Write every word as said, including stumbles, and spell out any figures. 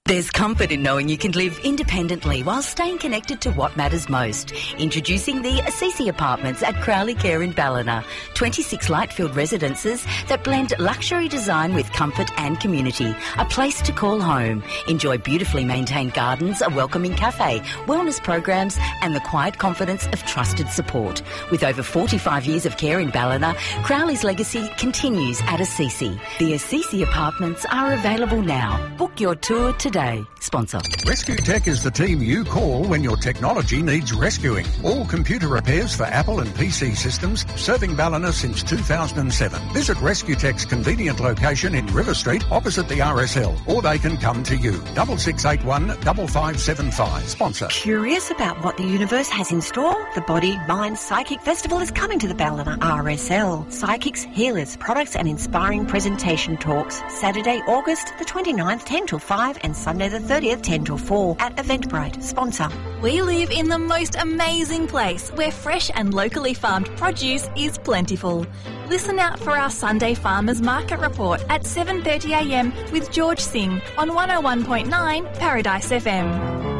There's comfort in knowing you can live independently while staying connected to what matters most. Introducing the Assisi Apartments at Crowley Care in Ballina. twenty-six light-filled residences that blend luxury design with comfort and community. A place to call home. Enjoy beautifully maintained gardens, a welcoming cafe, wellness programs and the quiet confidence of trusted support. With over forty-five years of care in Ballina, Crowley's legacy continues at Assisi. The Assisi Apartments are available now. Book your tour today. Sponsor. Rescue Tech is the team you call when your technology needs rescuing. All computer repairs for Apple and P C systems, serving Ballina since two thousand seven. Visit Rescue Tech's convenient location in River Street, opposite the R S L, or they can come to you. Double six eight one five five seven five. Sponsor. Curious about what the universe has in store? The Body, Mind, Psychic Festival is coming to the Ballina R S L. Psychics, healers, products and inspiring presentation talks. Saturday, August the twenty-ninth, ten till five, and Sunday the thirtieth, ten till four at Eventbrite. Sponsor. We live in the most amazing place where fresh and locally farmed produce is plentiful. Listen out for our Sunday Farmers Market Report at seven thirty a m with George Singh on one oh one point nine Paradise F M.